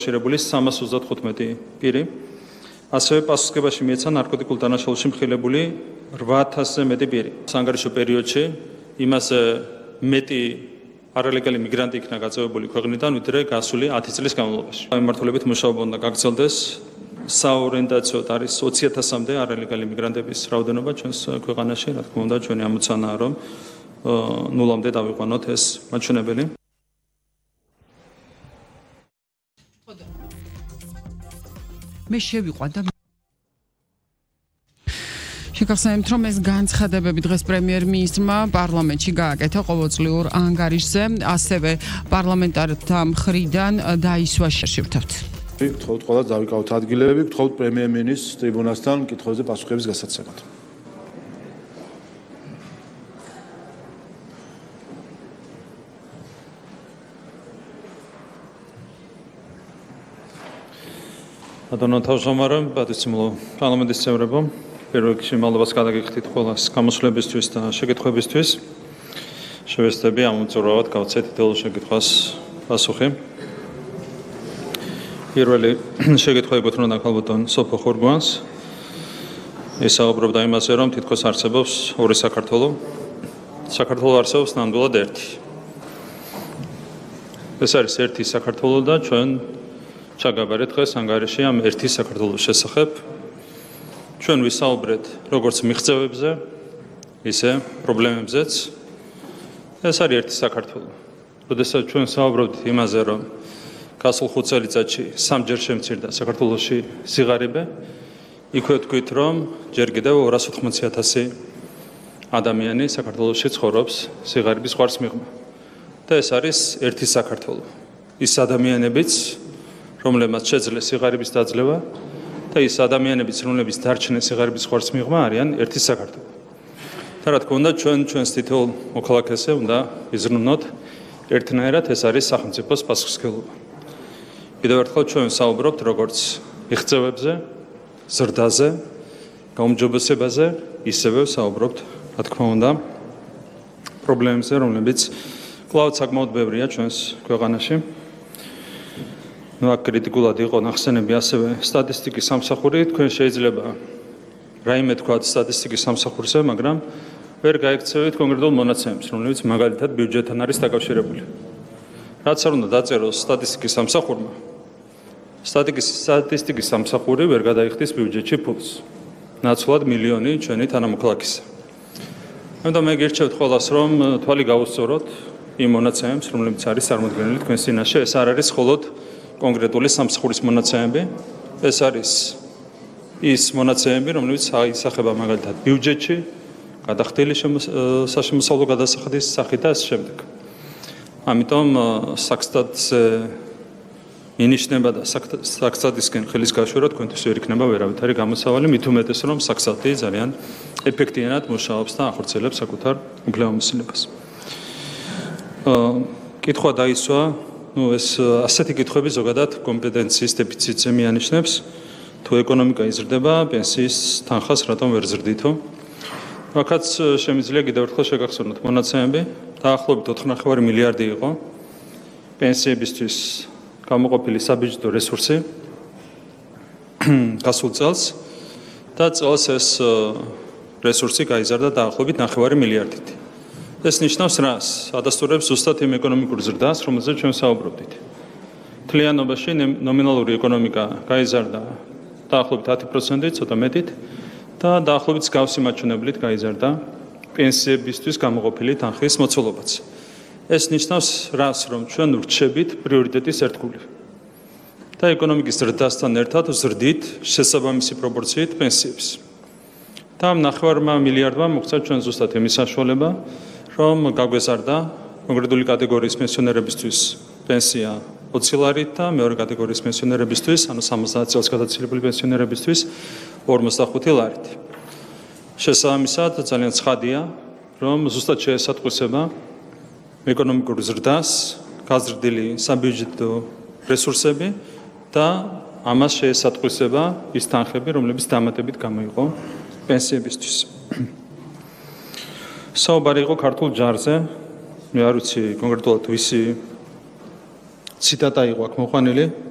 შერებული 335 პირი. ასევე პასუხისმგებაში მიეცა ნარკოტიკულ დანაშაულში მხილებული 8000-ზე მეტი პირი. სანგარიშო პერიოდში იმაზე მეტი არალეგალი მიგრანტი იქნა გაწევებული ქვეყნიდან, ვიდრე გასული 10 წლის განმავლობაში. მიმართულებით მუშაობა უნდა გაგრძელდეს. საორიენტაციოდ არის 20000-მდე არალეგალი მიგრანტების რაოდენობა ჩვენს ქვეყანაში, რა თქმა უნდა, ჩვენი ამოცანაა, რომ ნულამდე დავიყვანოთ ეს მაჩვენებელი. მე შევიყვანდა შეგახსენებთ, რომ ეს განცხადებები დღეს პრემიერ-მინისტრმა პარლამენტში გააკეთა ყოველწლიურ ანგარიშზე, ასევე პარლამენტართა მხრიდან დაისვა შევთავთ. გთხოვთ ყველა დავიკავოთ ადგილები, გთხოვთ პრემიერ-მინისტრს ტრიბუნასთან კითხვებზე პასუხების გასაცემად. Adonai თავმჯდომარე, პატივისცემლო პარლამენტის წევრებო, პირველ რიგში მადლობას გადაგიხდით ყველას გამოსვლებისთვის და შეკითხვებისთვის. შევეცდები ამ უწურავად გავცეთ თითოეულ შეკითხვას პასუხი. პირველი შეკითხვა ეკუთვნოდა ქალბატონ სოფო ხურგვანს. ის საუბრობდა იმაზე, რომ თითქოს არსებობს ორი საქართველო. საქართველო არსებობს ნამდვილად ერთი. ეს არის ერთი საქართველო და ჩვენ ჩაგაბარეთ დღეს ანგარიში ამ ერთი საქართველოს შესახებ. ჩვენ ვისაუბრეთ როგორც მიღწევებზე, ისე პრობლემებზეც. ეს არის ერთი საქართველო. როდესაც ჩვენ საუბრობთ იმაზე, რომ გასულ 5 წელიწადში სამჯერ შემცირდა საქართველოში სიღარიბე, იქვე ვთქვით, რომ ჯერ კიდევ 280000 ადამიანი საქართველოში ცხოვრობს სიღარიბის ხვარს მიღმა. და ეს არის ერთი საქართველო. ის ადამიანებიც რომლებმაც შეძლეს სიღარიბის დაძლევა და ის ადამიანებიც, რომლებიც დარჩნენ სიღარიბის ხვარს მიღმა, არიან ერთი საქართველო. და რა თქმა უნდა, ჩვენს თითოეულ მოქალაქეზე უნდა იზრუნოთ ერთნაირად, ეს არის სახელმწიფოს პასუხისმგებლობა. კიდევ ერთხელ ჩვენ საუბრობთ როგორც მიღწევებზე, ზრდაზე, გაუმჯობესებაზე, ისევე საუბრობთ, რა თქმა უნდა, პრობლემებზე, რომლებიც კვლავ საკმაოდ ბევრია ჩვენს ქვეყანაში. კრიტიკულად იყო ნახსენები ასევე სტატისტიკის სამსახური, თქვენ შეიძლება რაიმე თქვათ სტატისტიკის სამსახურზე, მაგრამ ვერ გაიქცევით კონკრეტულ მონაცემებს, რომლებიც მაგალითად ბიუჯეტთან არის დაკავშირებული. რაც არ უნდა დაწეროს სტატისტიკის სამსახურმა, სტატისტიკის სამსახური ვერ გადაიხდის ბიუჯეტში ფულს. ნაცვლად მილიონი ჩვენი თანამოქალაქისა. ამიტომ მე გირჩევთ ყველას, რომ თვალი გაუსწოროთ იმ მონაცემებს, რომლებიც არის წარმოდგენილი თქვენს წინაშე. ეს არ არის მხოლოდ კონკრეტული სამსახურის მონაცემები, ეს არის ის მონაცემები, რომლებიც აისახება მაგალითად ბიუჯეტში, გადახდილი საშემოსავლო გადასახადის სახით და ასე შემდეგ. ამიტომ საქსტატზე მინიშნება და საქსტატისკენ ხელის გაშორა თქვენთვის ვერ იქნება ვერავითარი გამოსავალი, მით უმეტეს რომ საქსტატი ძალიან ეფექტიანად მუშაობს და ახორციელებს საკუთარ უფლებამოსილებას. კითხვა დაისვა ეს ასეთი კითხვები ზოგადად კომპეტენციის დეფიციტზე მიანიშნებს. თუ ეკონომიკა იზრდება, პენსიის თანხას რატომ ვერ ზრდითო? აქაც შემიძლია კიდევ ერთხელ შეგახსენოთ მონაცემები. დაახლოებით 4.5 მილიარდი იყო პენსიებისთვის გამოყოფილი საბიუჯეტო რესურსი გასულ წელს და წელს ეს რესურსი გაიზარდა დაახლოებით 9.5 მილიარდით. ეს ნიშნავს რას? ადასტურებს ზუსტად იმ ეკონომიკურ ზრდას, რომელზეც ჩვენ საუბრობდით. მთლიანობაში ნომინალური ეკონომიკა გაიზარდა დაახლოებით 10%-ით, ცოტა მეტით და დაახლოებით მსგავსი მაჩვენებლით გაიზარდა პენსიებისთვის გამოყოფილი თანხის მოცულობაც. ეს ნიშნავს რას, რომ ჩვენ ვრჩებით პრიორიტეტის ერთგული. და ეკონომიკის ზრდასთან ერთად ვზრდით შესაბამისი პროპორციით პენსიებს. და ამ 9.5 მილიარდმა მოგვცა ჩვენ ზუსტად იმის საშუალება, რომ გაგვეზარდა კონკრეტული კატეგორიის პენსიონერებისთვის პენსია 20 ლარით და მეორე კატეგორიის პენსიონერებისთვის, ანუ 70 წელს გადაცილებული პენსიონერებისთვის 45 ლარით. შესაბამისად, ძალიან ცხადია, რომ ზუსტად შეესატყვისება ეკონომიკურ ზრდას, გაზრდილი საბიუჯეტო რესურსები და ამას შეესატყვისება ის თანხები, რომლებიც დამატებით გამოიყო პენსიებისთვის. საუბარი იყო ქართულ ჯარზე, მე არ ვიცი კონკრეტულად ვისი ციტატა იყო აქ მოყვანილი.